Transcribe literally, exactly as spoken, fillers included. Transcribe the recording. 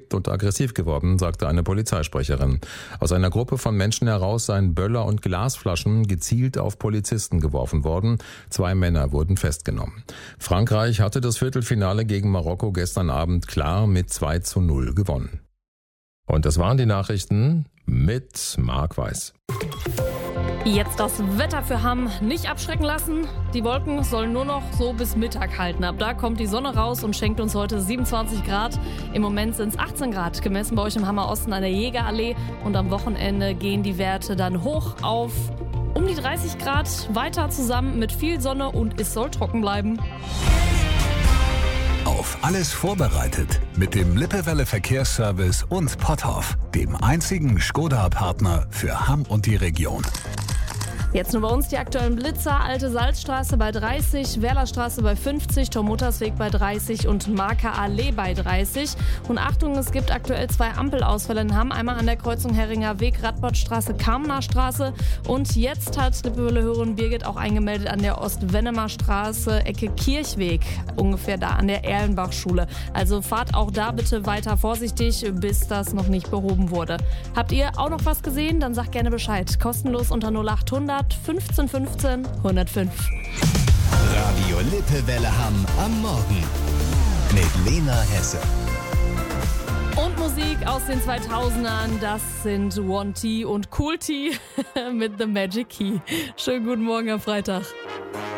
gekippt und aggressiv geworden, sagte eine Polizeisprecherin. Aus einer Gruppe von Menschen heraus seien Böller und Glasflaschen gezielt auf Polizisten geworfen worden. Zwei Männer wurden festgenommen. Frankreich hatte das Viertelfinale gegen Marokko gestern Abend klar mit zwei zu null gewonnen. Und das waren die Nachrichten mit Marc Weiß. Jetzt das Wetter für Hamm nicht abschrecken lassen. Die Wolken sollen nur noch so bis Mittag halten. Ab da kommt die Sonne raus und schenkt uns heute siebenundzwanzig Grad. Im Moment sind es achtzehn Grad, gemessen bei euch im Hammer Osten an der Jägerallee. Und am Wochenende gehen die Werte dann hoch auf um die dreißig Grad. Weiter zusammen mit viel Sonne und es soll trocken bleiben. Auf alles vorbereitet mit dem Lippewelle Verkehrsservice und Potthoff, dem einzigen Skoda-Partner für Hamm und die Region. Jetzt nur bei uns die aktuellen Blitzer. Alte Salzstraße bei dreißig, Werlerstraße bei fünfzig, Tormuttersweg bei dreißig und Marker Allee bei dreißig. Und Achtung, es gibt aktuell zwei Ampelausfälle in Hamm. Einmal an der Kreuzung Herringer Weg, Radbottstraße, Kamener Straße. Und jetzt hat Lippewelle-Hörerin Birgit auch eingemeldet an der Ostwennemer Straße, Ecke Kirchweg, ungefähr da an der Erlenbach-Schule. Also fahrt auch da bitte weiter vorsichtig, bis das noch nicht behoben wurde. Habt ihr auch noch was gesehen? Dann sagt gerne Bescheid. Kostenlos unter null acht hundert fünfzehn fünfzehn hundertfünf. Radio Lippewelle Hamm am Morgen mit Lena Hesse. Und Musik aus den zweitausendern, das sind One T und Cool T mit The Magic Key. Schönen guten Morgen am Freitag.